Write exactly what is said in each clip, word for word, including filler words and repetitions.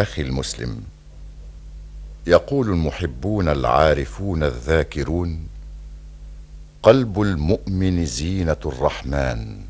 أخي المسلم، يقول المحبون العارفون الذاكرون: قلب المؤمن زينة الرحمن،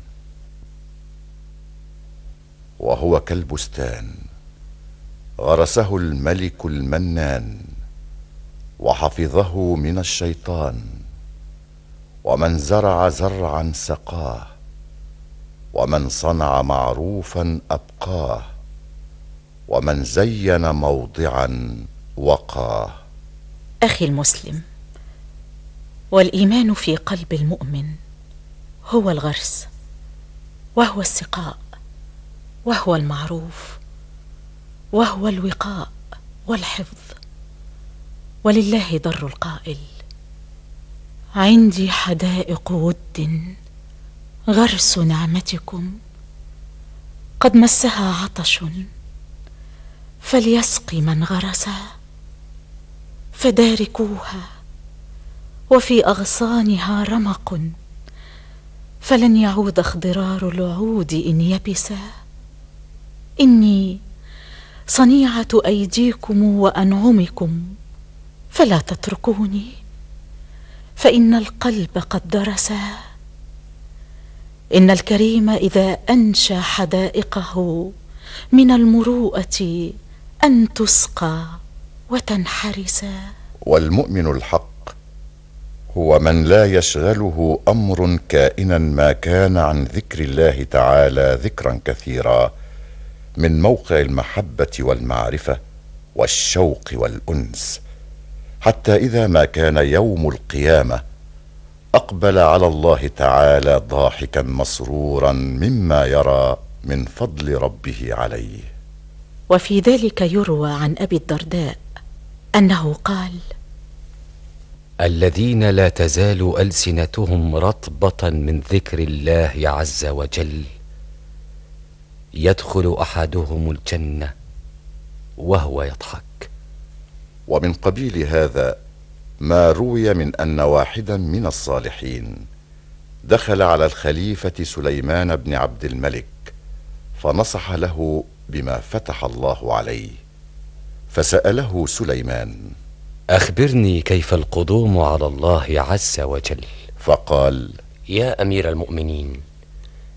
وهو كالبستان غرسه الملك المنان، وحفظه من الشيطان، ومن زرع زرعا سقاه، ومن صنع معروفا أبقاه، ومن زين موضعا وقاه. أخي المسلم، والإيمان في قلب المؤمن هو الغرس، وهو السقاء، وهو المعروف، وهو الوقاء والحفظ. ولله در القائل: عندي حدائق ود غرس نعمتكم، قد مسها عطش فليسق من غرسها، فداركوها وفي أغصانها رمق، فلن يعود اخضرار العود إن يبسا. إني صنيعة أيديكم وأنعمكم، فلا تتركوني، فإن القلب قد درسا. إن الكريم إذا أنشى حدائقه من المروءة أن تسقى وتنحرسا. والمؤمن الحق هو من لا يشغله أمر كائنا ما كان عن ذكر الله تعالى ذكرا كثيرا، من موقع المحبة والمعرفة والشوق والأنس، حتى إذا ما كان يوم القيامة أقبل على الله تعالى ضاحكا مسرورا مما يرى من فضل ربه عليه. وفي ذلك يروى عن أبي الدرداء أنه قال: الذين لا تزال ألسنتهم رطبة من ذكر الله عز وجل يدخل أحدهم الجنة وهو يضحك. ومن قبيل هذا ما روي من أن واحدا من الصالحين دخل على الخليفة سليمان بن عبد الملك فنصح له بما فتح الله عليه، فسأله سليمان: أخبرني كيف القدوم على الله عز وجل؟ فقال: يا أمير المؤمنين،